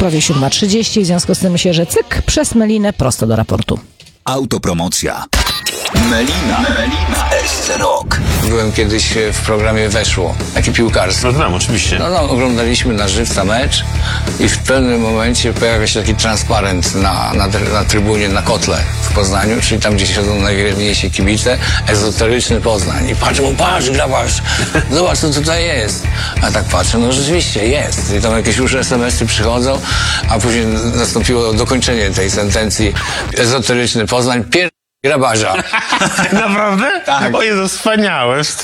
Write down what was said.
prawie 7:30, w związku z tym myślę, że cyk, przez Melinę prosto do raportu. Autopromocja. Melina w SC Rock. Byłem kiedyś w programie Weszło, taki piłkarstwo. No znam, oczywiście. No, oglądaliśmy na żywca mecz i w pewnym momencie pojawia się taki transparent na trybunie, na kotle w Poznaniu, czyli tam, gdzie siedzą najwierniejsi kibice, ezoteryczny Poznań. I patrzę, patrz, grabarz, zobacz, co tutaj jest. A tak patrzę, no rzeczywiście jest. I tam jakieś już SMS-y przychodzą, a później nastąpiło dokończenie tej sentencji. Ezoteryczny Poznań, grabarza. Naprawdę? Tak. O Jezu, wspaniałe.